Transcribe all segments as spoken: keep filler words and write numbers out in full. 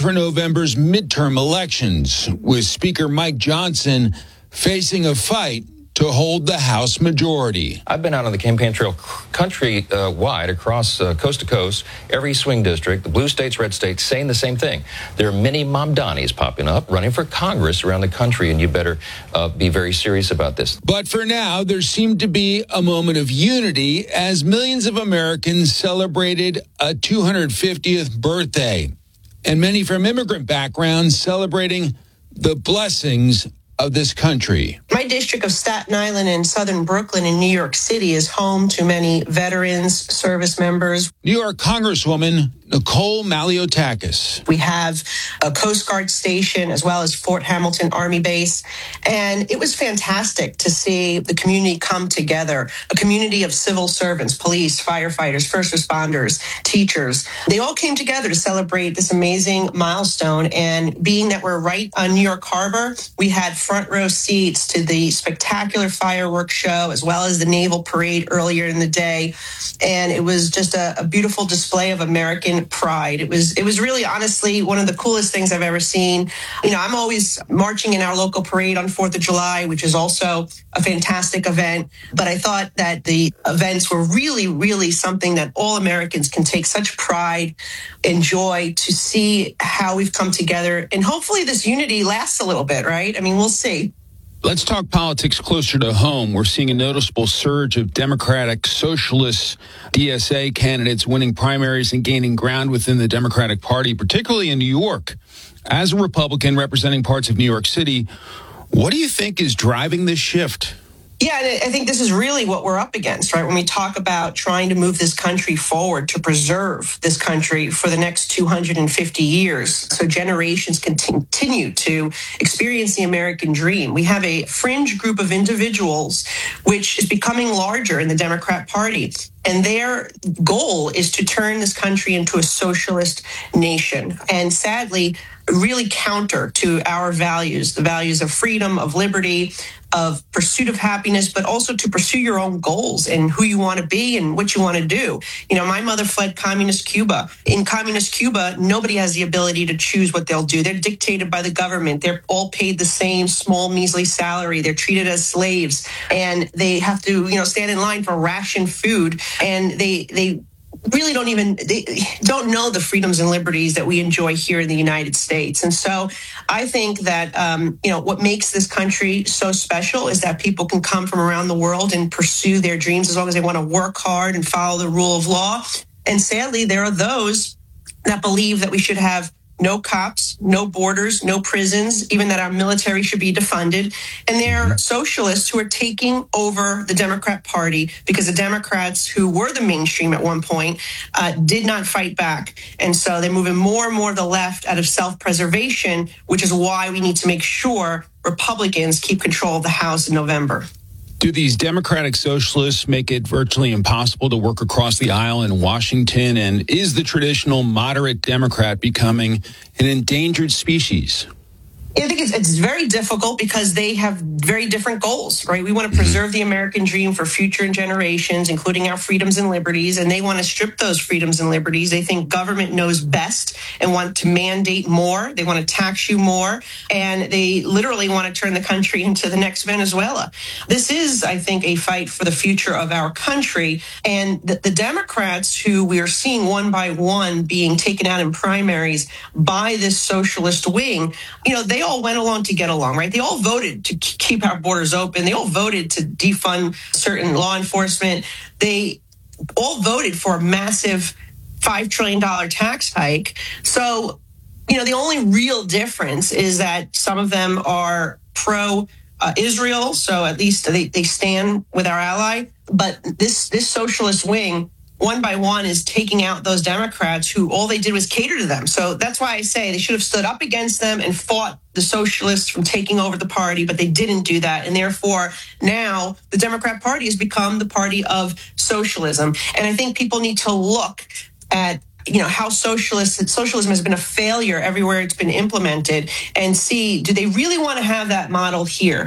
for November's midterm elections, with Speaker Mike Johnson facing a fight to hold the House majority. I've been out on the campaign trail country-wide, uh, across uh, coast to coast, every swing district, the blue states, red states, saying the same thing. There are many Mamdanis popping up, running for Congress around the country, and you better uh, be very serious about this. But for now, there seemed to be a moment of unity as millions of Americans celebrated a two hundred fiftieth birthday, and many from immigrant backgrounds celebrating the blessings of this country. My district of Staten Island and Southern Brooklyn in New York City is home to many veterans, service members. New York Congresswoman Nicole Malliotakis. We have a Coast Guard station as well as Fort Hamilton Army Base. And it was fantastic to see the community come together, a community of civil servants, police, firefighters, first responders, teachers. They all came together to celebrate this amazing milestone. And being that we're right on New York Harbor, we had front row seats to the spectacular fireworks show as well as the naval parade earlier in the day. And it was just a, a beautiful display of American pride. It was it was really honestly one of the coolest things I've ever seen. You know, I'm always marching in our local parade on fourth of July, which is also a fantastic event. But I thought that the events were really, really something that all Americans can take such pride and joy to see how we've come together. And hopefully this unity lasts a little bit, right? I mean, we'll see. Let's talk politics closer to home. We're seeing a noticeable surge of Democratic Socialist D S A candidates winning primaries and gaining ground within the Democratic Party, particularly in New York. As a Republican representing parts of New York City, what do you think is driving this shift? Yeah, I think this is really what we're up against, right? When we talk about trying to move this country forward, to preserve this country for the next two hundred fifty years, so generations can continue to experience the American dream. We have a fringe group of individuals which is becoming larger in the Democrat Party. And their goal is to turn this country into a socialist nation. And sadly, really counter to our values, the values of freedom, of liberty, of pursuit of happiness, but also to pursue your own goals and who you want to be and what you want to do. You know, my mother fled communist Cuba. In communist Cuba, nobody has the ability to choose what they'll do. They're dictated by the government. They're all paid the same small, measly salary. They're treated as slaves, and they have to, you know, stand in line for ration food. And they they really don't even they don't know the freedoms and liberties that we enjoy here in the United States. And so I think that, um, you know, what makes this country so special is that people can come from around the world and pursue their dreams as long as they want to work hard and follow the rule of law. And sadly, there are those that believe that we should have no cops, no borders, no prisons, even that our military should be defunded. And they're socialists who are taking over the Democrat Party because the Democrats, who were the mainstream at one point, uh, did not fight back. And so they're moving more and more to the left out of self-preservation, which is why we need to make sure Republicans keep control of the House in November. Do these Democratic Socialists make it virtually impossible to work across the aisle in Washington? And is the traditional moderate Democrat becoming an endangered species? I think it's, it's very difficult because they have very different goals, right? We want to preserve the American dream for future generations, including our freedoms and liberties, and they want to strip those freedoms and liberties. They think government knows best and want to mandate more. They want to tax you more, and they literally want to turn the country into the next Venezuela. This is, I think, a fight for the future of our country, and the, the Democrats, who we are seeing one by one being taken out in primaries by this socialist wing, you know, they all went along to get along, right? They all voted to keep our borders open. They all voted to defund certain law enforcement. They all voted for a massive five trillion dollars tax hike. So, you know, the only real difference is that some of them are pro uh, Israel. So at least they, they stand with our ally. But this, this socialist wing, one by one, is taking out those Democrats who all they did was cater to them. So that's why I say they should have stood up against them and fought the socialists from taking over the party, but they didn't do that. And therefore, now the Democrat Party has become the party of socialism. And I think people need to look at, you know, how socialist socialism has been a failure everywhere it's been implemented and see, do they really want to have that model here?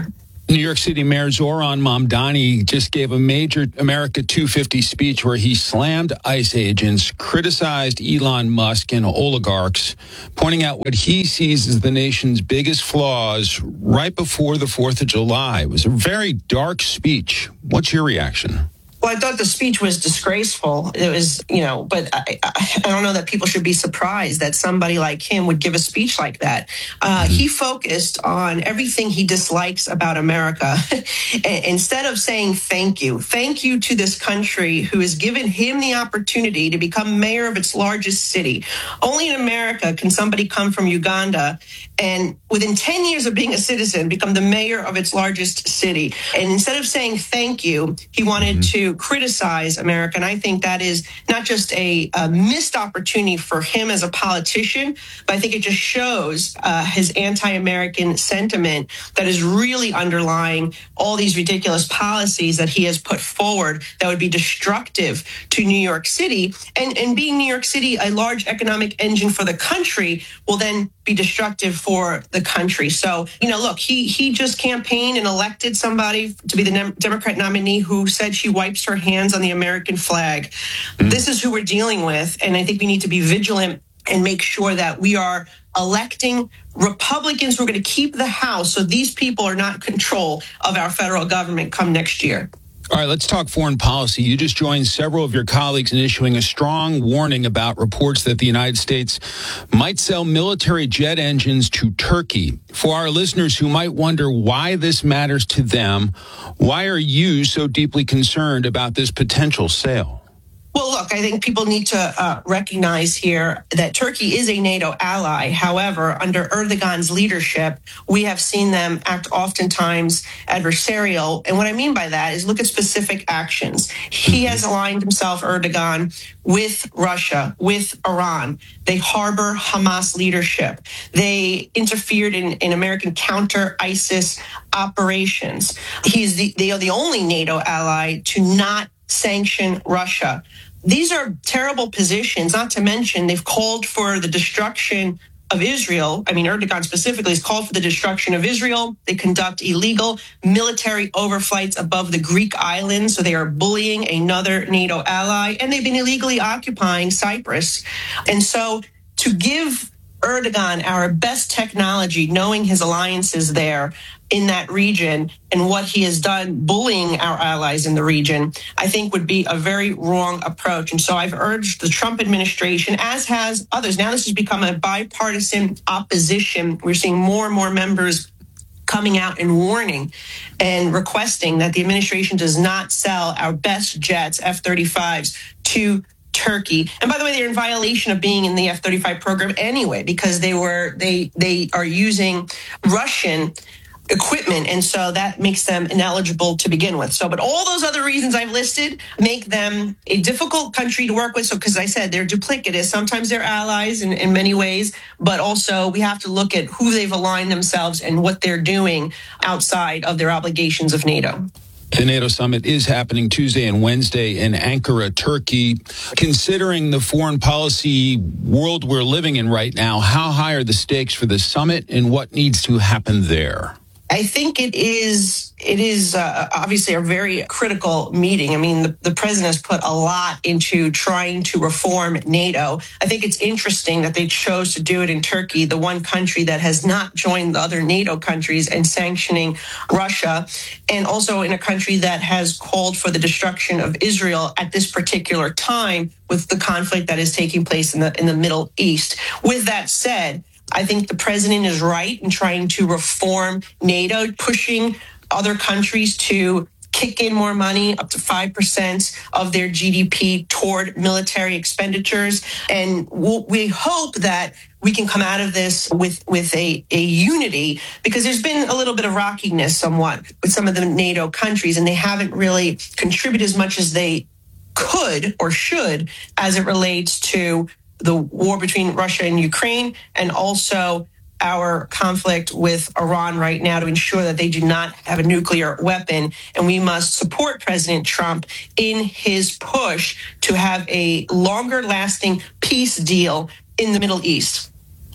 New York City Mayor Zoran Mamdani just gave a major America two fifty speech where he slammed ICE agents, criticized Elon Musk and oligarchs, pointing out what he sees as the nation's biggest flaws right before the fourth of July. It was a very dark speech. What's your reaction? Well, I thought the speech was disgraceful. It was, you know, but I, I, I don't know that people should be surprised that somebody like him would give a speech like that. Uh, mm-hmm. He focused on everything he dislikes about America. Instead of saying thank you, thank you to this country who has given him the opportunity to become mayor of its largest city. Only in America can somebody come from Uganda and within ten years of being a citizen, become the mayor of its largest city. And instead of saying thank you, he wanted mm-hmm. to criticize America. And I think that is not just a, a missed opportunity for him as a politician, but I think it just shows uh, his anti-American sentiment that is really underlying all these ridiculous policies that he has put forward that would be destructive to New York City. And, and being New York City, a large economic engine for the country, will then be destructive for the country. So, you know, look, he he just campaigned and elected somebody to be the Democrat nominee who said she wipes her hands on the American flag. Mm. This is who we're dealing with. And I think we need to be vigilant and make sure that we are electing Republicans who are going to keep the House so these people are not in control of our federal government come next year. All right, let's talk foreign policy. You just joined several of your colleagues in issuing a strong warning about reports that the United States might sell military jet engines to Turkey. For our listeners who might wonder why this matters to them, why are you so deeply concerned about this potential sale? Well, look, I think people need to uh, recognize here that Turkey is a NATO ally. However, under Erdogan's leadership, we have seen them act oftentimes adversarial. And what I mean by that is look at specific actions. He has aligned himself, Erdogan, with Russia, with Iran. They harbor Hamas leadership. They interfered in, in American counter-ISIS operations. He's the, they are the only NATO ally to not sanction Russia. These are terrible positions, not to mention they've called for the destruction of Israel. I mean, Erdogan specifically has called for the destruction of Israel. They conduct illegal military overflights above the Greek islands, so they are bullying another NATO ally, and they've been illegally occupying Cyprus. And so to give Erdogan our best technology, knowing his alliances there in that region and what he has done bullying our allies in the region, I think would be a very wrong approach. And so I've urged the Trump administration, as has others. Now this has become a bipartisan opposition. We're seeing more and more members coming out and warning and requesting that the administration does not sell our best jets, F thirty-fives, to Turkey. And by the way, they're in violation of being in the F thirty-five program anyway, because they were they they are using Russian equipment, and so that makes them ineligible to begin with. So, but all those other reasons I've listed make them a difficult country to work with. So, because I said they're duplicitous, sometimes they're allies in, in many ways, but also we have to look at who they've aligned themselves and what they're doing outside of their obligations of NATO. The NATO summit is happening Tuesday and Wednesday in Ankara, Turkey. Considering the foreign policy world we're living in right now, how high are the stakes for the summit and what needs to happen there? I think it is it is uh, obviously a very critical meeting. I mean, the, the president has put a lot into trying to reform NATO. I think it's interesting that they chose to do it in Turkey, the one country that has not joined the other NATO countries in sanctioning Russia, and also in a country that has called for the destruction of Israel at this particular time with the conflict that is taking place in the in the Middle East. With that said, I think the president is right in trying to reform NATO, pushing other countries to kick in more money, up to five percent of their G D P toward military expenditures. And we'll, we hope that we can come out of this with, with a, a unity, because there's been a little bit of rockiness somewhat with some of the NATO countries, and they haven't really contributed as much as they could or should as it relates to the war between Russia and Ukraine, and also our conflict with Iran right now to ensure that they do not have a nuclear weapon. And we must support President Trump in his push to have a longer lasting peace deal in the Middle East.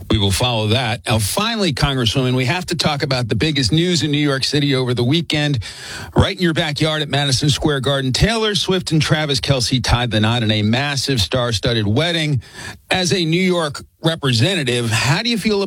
We will follow that. Now, finally, Congresswoman, we have to talk about the biggest news in New York City over the weekend. Right in your backyard at Madison Square Garden, Taylor Swift and Travis Kelce tied the knot in a massive star-studded wedding. As a New York representative, how do you feel